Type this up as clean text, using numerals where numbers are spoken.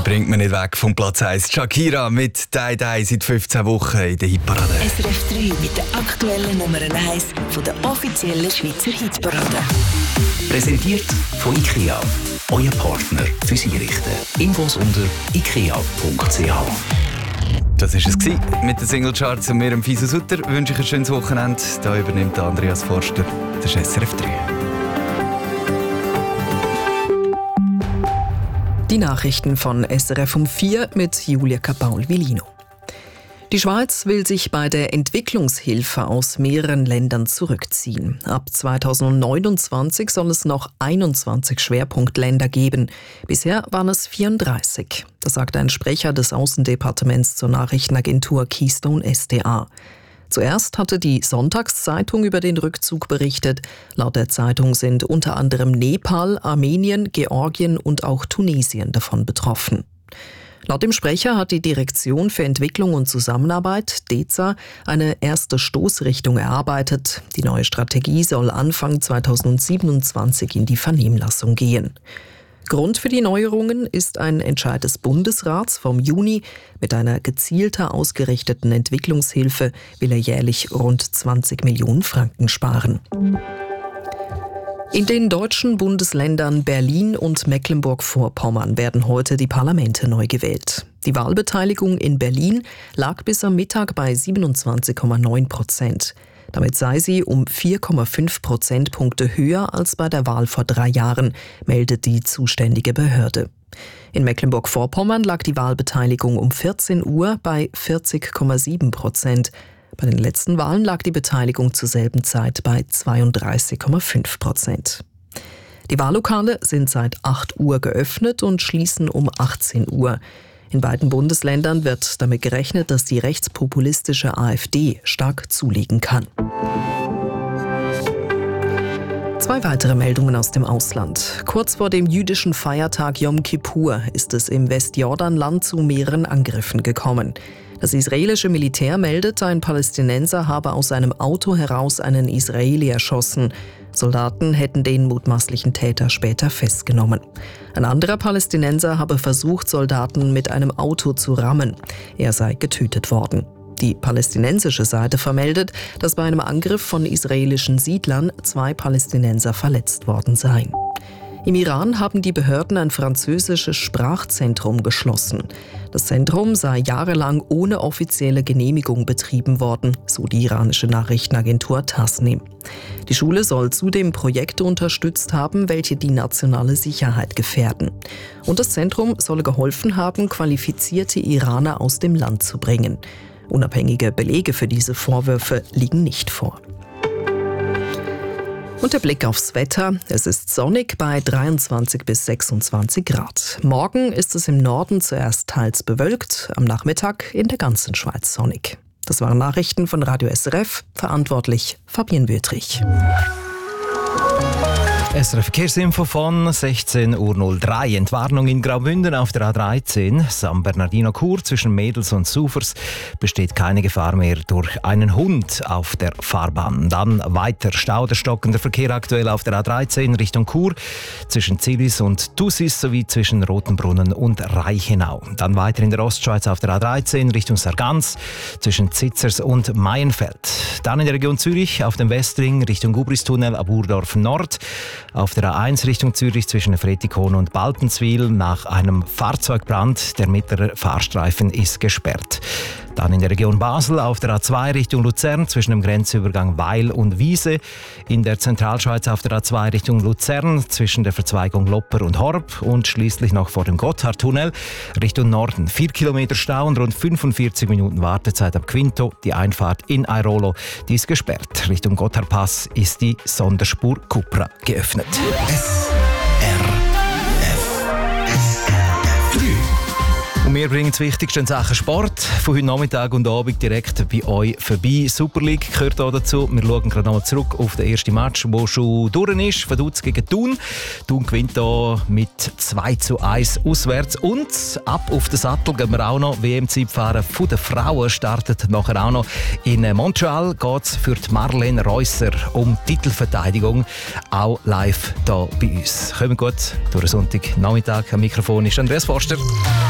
bringt man nicht weg vom Platz 1. Shakira mit «Die Die» seit 15 Wochen in der Hitparade. SRF 3 mit der aktuellen Nummer 1 von der offiziellen Schweizer Hitparade. Präsentiert von IKEA. Euer Partner fürs Einrichten. Infos unter ikea.ch. Das war es mit den Singlecharts und mir, dem Fiso Sutter. Wünsche ich ein schönes Wochenende. Da übernimmt Andreas Forster. Das ist SRF 3. Die Nachrichten von SRF um 4 mit Julia Capaul-Vilino. Die Schweiz will sich bei der Entwicklungshilfe aus mehreren Ländern zurückziehen. Ab 2029 soll es noch 21 Schwerpunktländer geben. Bisher waren es 34. Das sagt ein Sprecher des Außendepartements zur Nachrichtenagentur Keystone SDA. Zuerst hatte die Sonntagszeitung über den Rückzug berichtet. Laut der Zeitung sind unter anderem Nepal, Armenien, Georgien und auch Tunesien davon betroffen. Laut dem Sprecher hat die Direktion für Entwicklung und Zusammenarbeit, DEZA, eine erste Stoßrichtung erarbeitet. Die neue Strategie soll Anfang 2027 in die Vernehmlassung gehen. Grund für die Neuerungen ist ein Entscheid des Bundesrats vom Juni. Mit einer gezielter ausgerichteten Entwicklungshilfe will er jährlich rund 20 Millionen Franken sparen. In den deutschen Bundesländern Berlin und Mecklenburg-Vorpommern werden heute die Parlamente neu gewählt. Die Wahlbeteiligung in Berlin lag bis am Mittag bei 27,9%. Damit sei sie um 4,5 Prozentpunkte höher als bei der Wahl vor 3 Jahren, meldet die zuständige Behörde. In Mecklenburg-Vorpommern lag die Wahlbeteiligung um 14 Uhr bei 40,7%. Bei den letzten Wahlen lag die Beteiligung zur selben Zeit bei 32,5%. Die Wahllokale sind seit 8 Uhr geöffnet und schließen um 18 Uhr. In beiden Bundesländern wird damit gerechnet, dass die rechtspopulistische AfD stark zulegen kann. 2 weitere Meldungen aus dem Ausland. Kurz vor dem jüdischen Feiertag Yom Kippur ist es im Westjordanland zu mehreren Angriffen gekommen. Das israelische Militär meldet, ein Palästinenser habe aus seinem Auto heraus einen Israeli erschossen. Soldaten hätten den mutmaßlichen Täter später festgenommen. Ein anderer Palästinenser habe versucht, Soldaten mit einem Auto zu rammen. Er sei getötet worden. Die palästinensische Seite vermeldet, dass bei einem Angriff von israelischen Siedlern 2 Palästinenser verletzt worden seien. Im Iran haben die Behörden ein französisches Sprachzentrum geschlossen. Das Zentrum sei jahrelang ohne offizielle Genehmigung betrieben worden, so die iranische Nachrichtenagentur Tasnim. Die Schule soll zudem Projekte unterstützt haben, welche die nationale Sicherheit gefährden. Und das Zentrum solle geholfen haben, qualifizierte Iraner aus dem Land zu bringen. Unabhängige Belege für diese Vorwürfe liegen nicht vor. Und der Blick aufs Wetter. Es ist sonnig bei 23 bis 26 Grad. Morgen ist es im Norden zuerst teils bewölkt, am Nachmittag in der ganzen Schweiz sonnig. Das waren Nachrichten von Radio SRF, verantwortlich Fabienne Wüthrich. SRF Verkehrsinfo von 16.03 Uhr. Entwarnung in Graubünden auf der A13. San Bernardino Chur zwischen Mädels und Sufers besteht keine Gefahr mehr durch einen Hund auf der Fahrbahn. Dann weiter Stau, der stockende Verkehr aktuell auf der A13 Richtung Chur zwischen Zilis und Tussis sowie zwischen Rotenbrunnen und Reichenau. Dann weiter in der Ostschweiz auf der A13 Richtung Sargans zwischen Zitzers und Maienfeld. Dann in der Region Zürich auf dem Westring Richtung Gubristunnel ab Urdorf Nord. Auf der A1 Richtung Zürich zwischen Fretikon und Baltenswil nach einem Fahrzeugbrand. Der mittlere Fahrstreifen ist gesperrt. Dann in der Region Basel auf der A2 Richtung Luzern zwischen dem Grenzübergang Weil und Wiese. In der Zentralschweiz auf der A2 Richtung Luzern zwischen der Verzweigung Lopper und Horb. Und schließlich noch vor dem Gotthardtunnel Richtung Norden. 4 Kilometer Stau und rund 45 Minuten Wartezeit ab Quinto. Die Einfahrt in Airolo, die ist gesperrt. Richtung Gotthardpass ist die Sonderspur Cupra geöffnet. Und wir bringen das Wichtigste in Sachen Sport von heute Nachmittag und Abend direkt bei euch vorbei. Super League gehört hier dazu. Wir schauen gerade nochmal zurück auf den ersten Match, der schon durch ist. Vaduz gegen Thun. Thun gewinnt hier mit 2:1 auswärts. Und ab auf den Sattel gehen wir auch noch. WM-Zeitfahren von den Frauen startet nachher auch noch. In Montreal geht es für die Marlene Reusser um Titelverteidigung. Auch live hier bei uns. Kommen gut durch den Sonntagnachmittag. Am Mikrofon ist Andreas Forster.